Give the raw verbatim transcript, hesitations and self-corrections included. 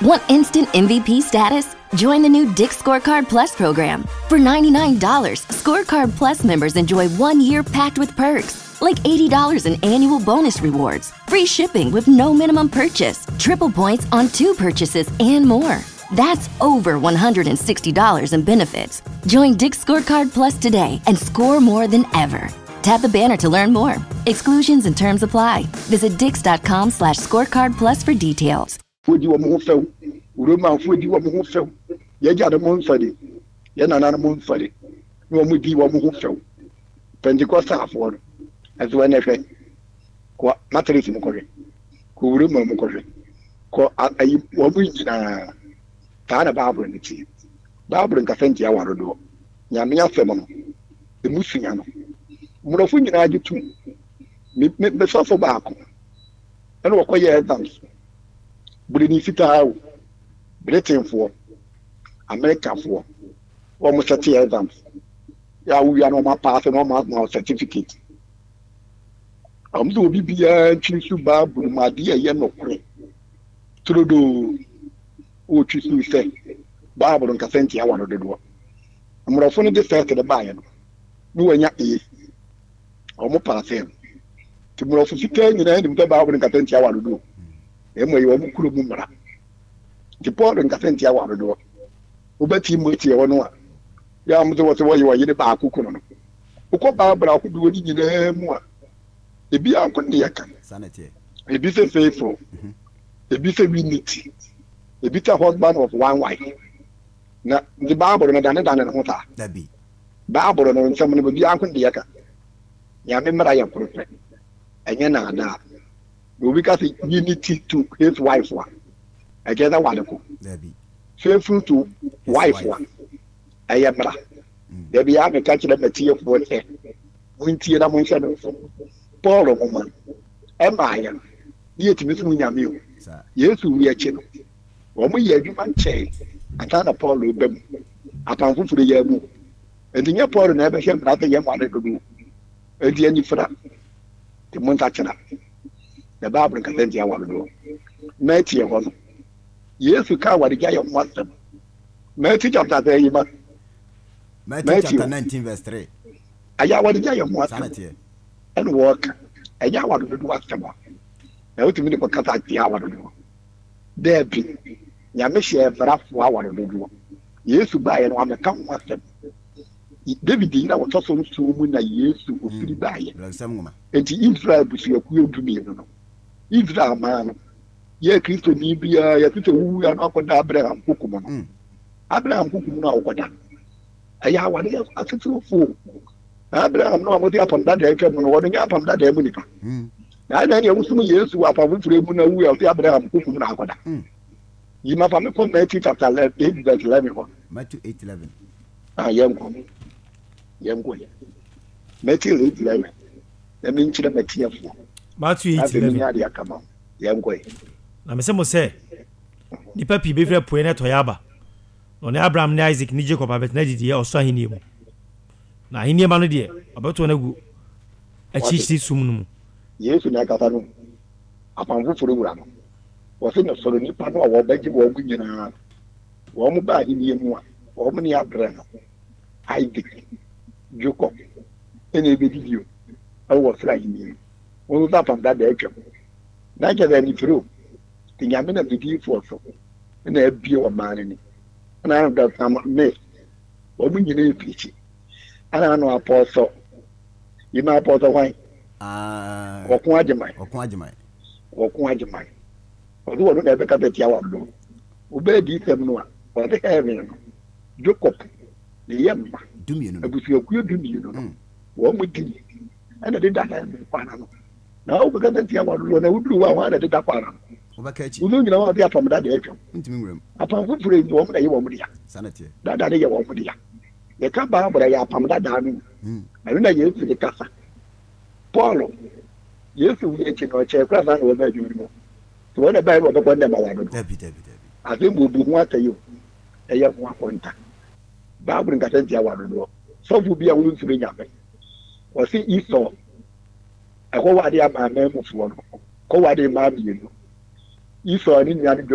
Want instant M V P status? Join the new Dick's Scorecard Plus program. For ninety-nine dollars, Scorecard Plus members enjoy one year packed with perks, like eighty dollars in annual bonus rewards, free shipping with no minimum purchase, triple points on two purchases, and more. That's over one hundred sixty dollars in benefits. Join Dick's Scorecard Plus today and score more than ever. Tap the banner to learn more. Exclusions and terms apply. Visit dix.com slash scorecard plus for details. Fudi wa muhufew uruma fudi wa muhufew yeja da munfade ye nana na munfade no mu di wa muhufew Pentecost afọ no azu na hwe ko matrix mu kohwe ko uruma mu kohwe ko ayi wa mu nyina ta na Bible ni ti Bible nka fenti ya warodo nyame afem no emusunya no murofo nyina agitu me me sofo baako ene wo koye exams British Fitao, Britain for America for almost thirty exams. Yeah, we are not pass and almost certificate. I'm doing B B A, Chinsuba, Brumadia, Yano Crane. Trudeau, which is to say, Barbara and Cassenti, I wanted to do. I'm referring to the first of the Bayern. No, and yet, I'm a pass him. Tomorrow, for sitting in the end of the Barbara and Cassenti, I want to do. Emwe yo mukuru mumra ti Paul nka senti awaro do obati moti e wono a ya mzo wote wo yo yire ba akuku no ukọ ba bra akudu woni nyina mu a ebi akonde yaka sanete ebi se faithful ebi se unity ebi ta husband of one wife na the Bible na dane dane no ta dabi Bible no nsem no bi akonde yaka ya memra ya prophet enye na ada we got unity to his wife one. I get that one. Faithful to wife one. I am bra. There be a catch them a tear for it. Winty and a motion. Paul woman. Am I? Yet Miss Munyamil. Yes, we are chill. When we are human chain, I can't Paul with them. I can't for the year. And the young Paul never came nothing young wanted to do. And the end for that. The Montachana. The Bible can send you one do. Matthew was yes, you can't what the guy of Muslim. Matthew chapter there, Matthew chapter nineteen, verse three. I got what the guy of Muslim and walk. I got what to do what's the one. Now to me, because I see how to do. There be Yamisha for us for our do. Yes, to buy and one account Muslim. David did not was also so when I used to free buy it. And the Israel was your queer to me. Israel man, ye Christo Nibia, ya Tito, who are not on Abraham Kukuman. Abraham Kukumuna, what done? I have what else as a true fool. Abraham, no, what up on that day, and what up on that day, Monica. I know you some years who are probably Muna, we are the Abraham Kukumuna. You must have a Matthew chapter eight, verse eleven. Matthew eight, eleven. Ah, young woman. Young woman. Matthew eight, eleven. That means you're a material fool. Matthew eight eleven. Na mesemo se nipa pi be fre poe na toyaba. No Abraham na Isaac ni Jacob abet na didi ya oso ahini mu. Na ahini ma no de abeto na gu achichi sum no. Yesu na kata no. Apanfo foro wura no. Wo se no soro nipa no wo baji wo gu nyina. Wo mu ba ahini mu a, wo mu ni Abraham. Isaac, Jacob. Ene be didi o. Awo fra ahini. Wọ́n tó tàpá dáadáa ẹ̀twẹ̀ mu. N'ájẹ́ dẹ̀ ní fúru, ti nyàmé na bìbí fún ọ̀sọ̀, ẹ̀na ẹ̀bí wọ̀ máa ní. Ẹ̀na àná dọ̀ sàmà mẹ́ẹ̀, wọ́n mú nyina èpì ìkyi. Ẹ̀na àná apọ̀ ọ̀sọ̀, yìí máa pọ̀ ọ̀sọ̀ wáyé. Wọ̀kún àjẹmáyé. Wọ̀kún àjẹmáyé. Wọ̀kún àjẹmáyé. Ọ̀dọ́ wọ̀n ní ẹ̀bẹ̀ kápẹ́ tí a wà lọ. Ọbẹ̀ di ìfẹ̀m nù a, ọ̀dẹ́ ẹ̀rìn nù. Jacob, ní yẹ mma. Abusuakuo dumienu nù. Wọ́n mú di. Ẹ̀na dídá ẹ̀rìn kwana nù. Na o beka tantia wa do na wuduru wa wa da de takwara o beka chi uzo nyina wa dia pam da de etwa ntimi nwrem apam fufure ndi wo mda ye wo mdia sanate da da de ye wo mdia ye ka ba bra ya pam da da nu hm ayi na ye fi de kasa Paulo Yesu ye chi no che kra sa no ba ju mu to wo na ba wo ko nda ba wa do dabi dabi dabi afi mu bu hu atayo e ye hu akonta ba bru nka tantia wa do so fu bia wo nsure nyame wo si iso I go wadi ama me mu fo no ko wadi ma bi no iso ni nya